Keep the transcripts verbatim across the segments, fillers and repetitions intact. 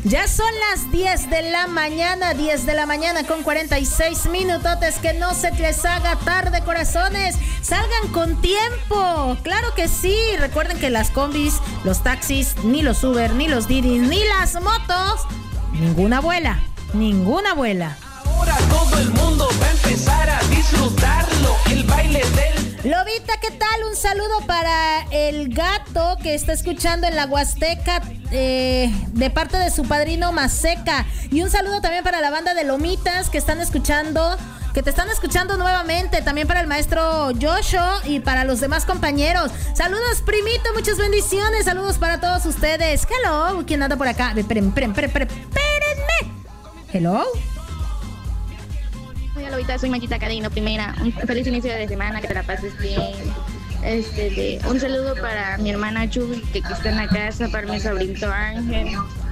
Ya son las diez de la mañana, diez de la mañana con cuarenta y seis minutotes. Que no se les haga tarde, corazones. Salgan con tiempo. Claro que sí. Recuerden que las combis, los taxis, ni los Uber, ni los Didi, ni las motos, ninguna vuela, ninguna vuela. Ahora todo el mundo va a empezar a disfrutarlo, el baile del... Lobita, ¿qué tal? Un saludo para el gato que está escuchando en la Huasteca, eh, de parte de su padrino Maseca. Y un saludo también para la banda de Lomitas que están escuchando, que te están escuchando nuevamente. También para el maestro Joshua y para los demás compañeros. Saludos, primito, muchas bendiciones. Saludos para todos ustedes. Hello, ¿quién anda por acá? Esperen, esperen, esperen, espérenme. Hello. Hola Lobita, soy Mayita Cadino, primera. Un feliz inicio de semana, que te la pases bien. Este, de, un saludo para mi hermana Chuy, que aquí está en la casa, para mi sobrinito Ángel.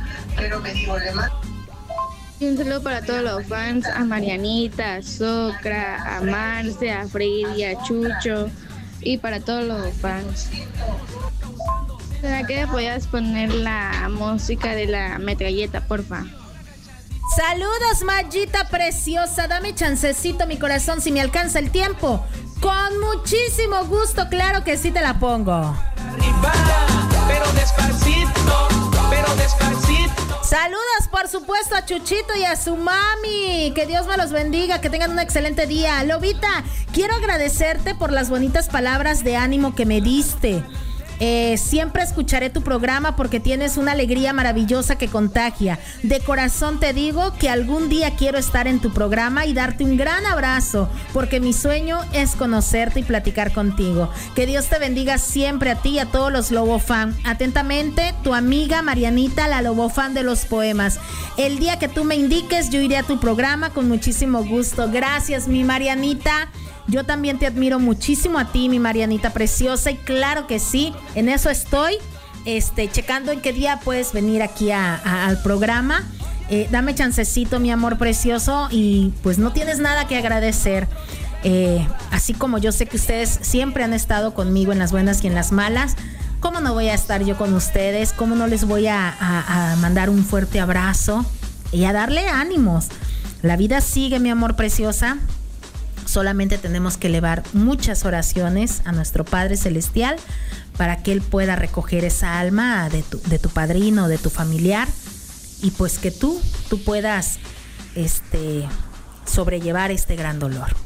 Y un saludo para todos los fans, a Marianita, a Socra, a Marce, a Freddy, a Chucho, y para todos los fans. ¿Será que podías poner la música de la metralleta, porfa? Saludos, Mayita preciosa. Dame chancecito, mi corazón, si me alcanza el tiempo. Con muchísimo gusto, claro que sí te la pongo. Arriba, pero despacito, pero despacito. Saludos, por supuesto, a Chuchito y a su mami. Que Dios me los bendiga, que tengan un excelente día. Lobita, quiero agradecerte por las bonitas palabras de ánimo que me diste. Eh, siempre escucharé tu programa porque tienes una alegría maravillosa que contagia. De corazón te digo que algún día quiero estar en tu programa y darte un gran abrazo, porque mi sueño es conocerte y platicar contigo. Que Dios te bendiga siempre a ti y a todos los Lobo Fan. Atentamente, tu amiga Marianita, la Lobo Fan de los poemas. El día que tú me indiques, yo iré a tu programa con muchísimo gusto. Gracias, mi Marianita. Yo también te admiro muchísimo a ti, mi Marianita preciosa, y claro que sí, en eso estoy, este, checando en qué día puedes venir aquí a, a, al programa. Eh, dame chancecito, mi amor precioso, y pues no tienes nada que agradecer. Eh, así como yo sé que ustedes siempre han estado conmigo en las buenas y en las malas, ¿cómo no voy a estar yo con ustedes? ¿Cómo no les voy a, a, a mandar un fuerte abrazo y a darle ánimos? La vida sigue, mi amor preciosa. Solamente tenemos que elevar muchas oraciones a nuestro Padre Celestial para que Él pueda recoger esa alma de tu, de tu padrino, de tu familiar, y pues que tú, tú puedas este, sobrellevar este gran dolor.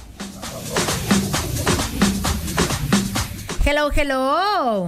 Hello, hello.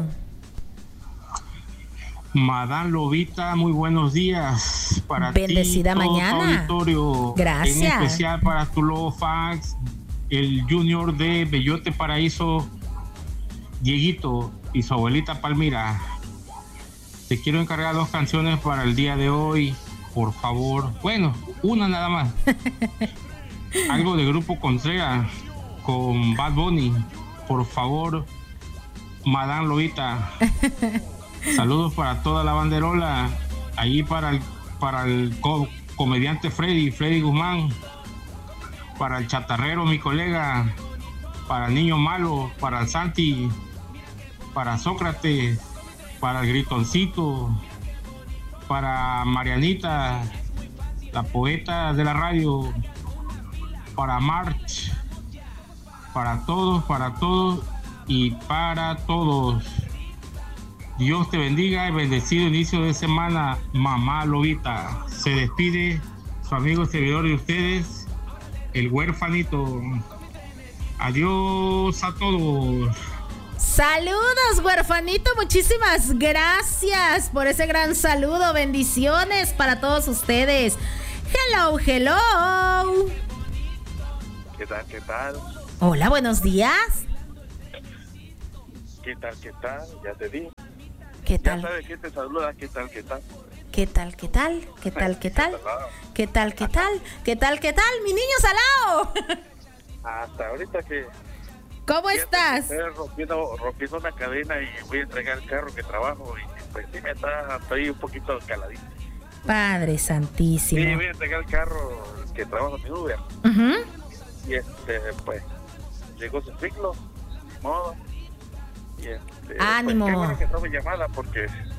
Madame Lobita, muy buenos días para Bendecida ti, mañana. Auditorio. Gracias. En especial para tu Lobo Fans, el Junior de Bellote Paraíso, Dieguito y su abuelita Palmira. Te quiero encargar dos canciones para el día de hoy, por favor. Bueno, una nada más. Algo de Grupo Contreras con Bad Bunny. Por favor, Madame Lobita. Saludos para toda la banderola, ahí para el, para el co- comediante Freddy, Freddy Guzmán, para el chatarrero, mi colega, para el niño malo, para el Santi, para Sócrates, para el gritoncito, para Marianita, la poeta de la radio, para March, para todos, para todos y para todos. Dios te bendiga y bendecido inicio de semana, mamá Lobita. Se despide su amigo servidor de ustedes, el huérfanito. Adiós a todos. Saludos, huerfanito, muchísimas gracias por ese gran saludo. Bendiciones para todos ustedes. Hello, hello. ¿Qué tal, qué tal? Hola, buenos días. ¿Qué tal, qué tal? Ya te di. ¿Qué tal? Ya sabes quién te saluda. ¿Qué tal, qué tal? ¿Qué tal, qué tal? ¿Qué tal, qué tal? ¿Qué tal, qué tal? ¿Qué tal, qué tal? Mi niño salao. Hasta ahorita que... ¿Cómo estás? Estoy rompiendo, rompiendo una cadena y voy a entregar el carro que trabajo y pues sí me está, estoy un poquito caladito. Padre santísimo. Sí, voy a entregar el carro que trabajo en Uber. Uh-huh. Y este, pues, llegó su ciclo, ni modo. Y este, ánimo. Pues, qué bueno que tome llamada porque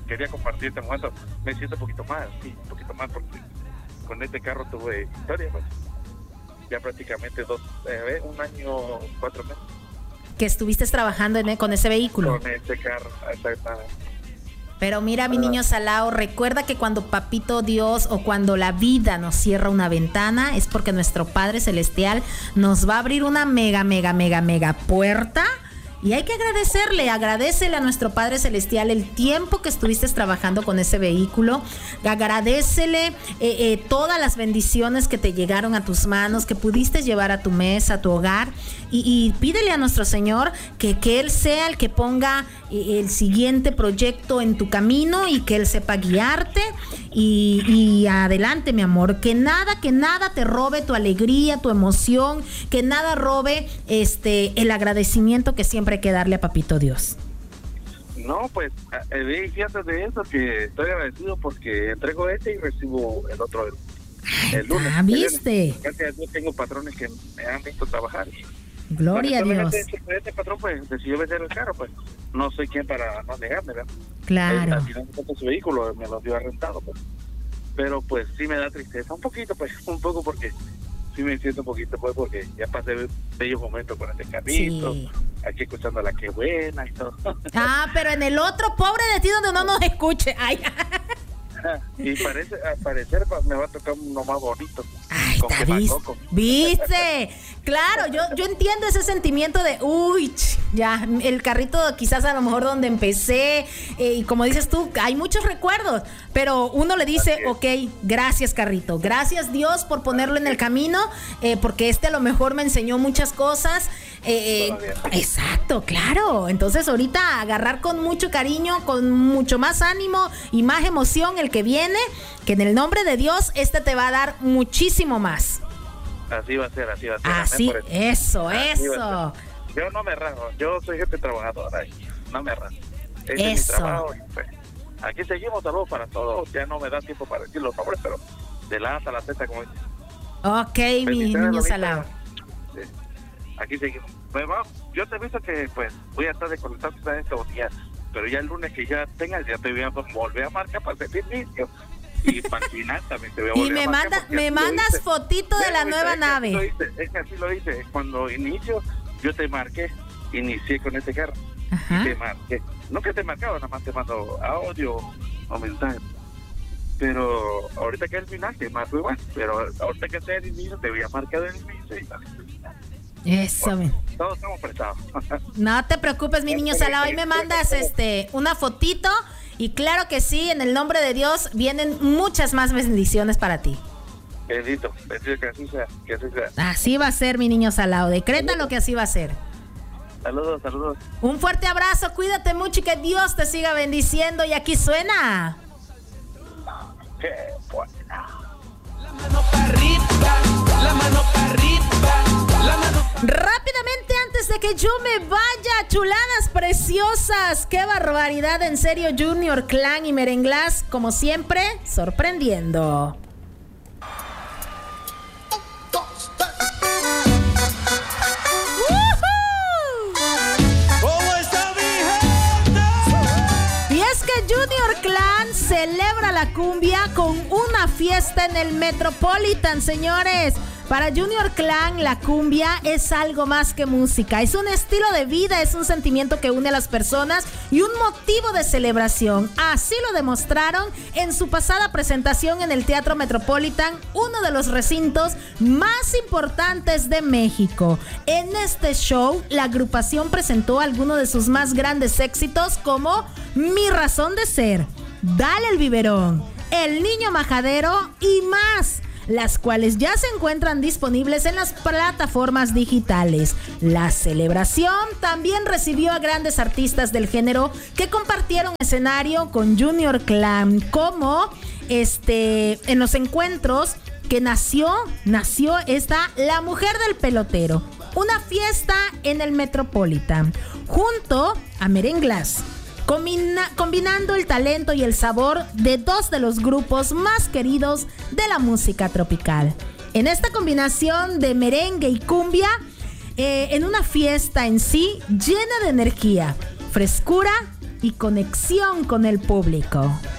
quería compartir este momento. Me siento un poquito más, sí, un poquito más porque con este carro tuve historia, pues. Ya prácticamente dos, eh, un año, cuatro meses. Que estuviste trabajando en, con ese vehículo. Con este carro, exactamente. Pero mira, mi niño salao, recuerda que cuando Papito Dios o cuando la vida nos cierra una ventana es porque nuestro Padre Celestial nos va a abrir una mega, mega, mega, mega puerta. Y hay que agradecerle, agradecele a nuestro Padre Celestial el tiempo que estuviste trabajando con ese vehículo, agradecele eh, eh, todas las bendiciones que te llegaron a tus manos, que pudiste llevar a tu mesa, a tu hogar, y, y pídele a nuestro Señor que, que Él sea el que ponga eh, el siguiente proyecto en tu camino y que Él sepa guiarte y, y adelante, mi amor, que nada, que nada te robe tu alegría, tu emoción, que nada robe este el agradecimiento que siempre hay que darle a Papito Dios. No, pues, eh, fíjate de eso, que estoy agradecido porque entrego este y recibo el otro el, el lunes. Ah, ¿viste? Gracias a Dios tengo patrones que me han visto trabajar. Gloria a Dios. Este, este patrón pues decidió vender el carro, pues no soy quien para no negarme, ¿verdad? Claro. Al final de su vehículo me lo dio arrendado, pues. Pero pues sí me da tristeza, un poquito, pues, un poco porque sí me siento un poquito, pues, porque ya pasé bellos momentos con este carrito, sí. Aquí escuchando la que buena y todo. Ah, pero en el otro, pobre de ti, donde no nos escuche. Ay. Y parece, al parecer me va a tocar uno más bonito. Ay, con ¿viste? ¿Viste? Claro, yo, yo entiendo ese sentimiento de, uy, ya, el carrito quizás a lo mejor donde empecé, eh, y como dices tú, hay muchos recuerdos, pero uno le dice, ok, gracias carrito, gracias Dios por ponerlo en el camino, eh, porque este a lo mejor me enseñó muchas cosas. Eh, eh, exacto, claro. Entonces ahorita agarrar con mucho cariño, con mucho más ánimo y más emoción el que viene, que en el nombre de Dios este te va a dar muchísimo más. Así va a ser, así va a ser. Así, eso, así eso. Yo no me rajo, yo soy gente trabajadora y no me rajo. Ese es mi trabajo y pues, aquí seguimos, saludos para todos. Ya no me da tiempo para decir los nombres, pero de la A hasta la Z, como dice. Ok, mi niño salado. Sí. Aquí seguimos. Pues vamos, yo te aviso que pues voy a estar desconectado en estos días, pero ya el lunes que ya tengas, ya te voy a volver a marcar para hacer inicio. Y para el final también te voy a volver y me a marcar. Manda, me mandas fotito de la sí, nueva es nave. Que hice, es que así lo hice. Cuando inicio, yo te marqué, inicié con este carro. Ajá. Y te marqué. No que te marcaba, nada más te mando audio o mensaje. Pero ahorita que es el final, te marco igual. Pero ahorita que sea el inicio, te voy a marcar el inicio y tal. Eso, bueno, todos estamos prestados. No te preocupes, mi niño salado. Hoy me mandas este una fotito y claro que sí, en el nombre de Dios vienen muchas más bendiciones para ti. Bendito, bendito que así sea, que así sea. Así va a ser, mi niño salado. Decrétalo que así va a ser. Saludos, saludos. Un fuerte abrazo, cuídate mucho y que Dios te siga bendiciendo. Y aquí suena. Qué buena. La mano para arriba, la mano para arriba, la mano. Rápidamente, antes de que yo me vaya, chuladas preciosas, qué barbaridad, en serio, Junior Clan y Merenglass, como siempre, sorprendiendo. ¿Cómo está mi gente? Y es que Junior Clan celebra la cumbia con una fiesta en el Metropolitan, señores. Para Junior Clan, la cumbia es algo más que música. Es un estilo de vida, es un sentimiento que une a las personas y un motivo de celebración. Así lo demostraron en su pasada presentación en el Teatro Metropolitan, uno de los recintos más importantes de México. En este show, la agrupación presentó algunos de sus más grandes éxitos como Mi Razón de Ser, Dale el Biberón, El Niño Majadero y más, las cuales ya se encuentran disponibles en las plataformas digitales. La celebración también recibió a grandes artistas del género que compartieron escenario con Junior Clan, como este en los encuentros que nació, nació esta La Mujer del Pelotero, una fiesta en el Metropolitan, junto a Merenglass. Combina, combinando el talento y el sabor de dos de los grupos más queridos de la música tropical. En esta combinación de merengue y cumbia, eh, en una fiesta en sí llena de energía, frescura y conexión con el público.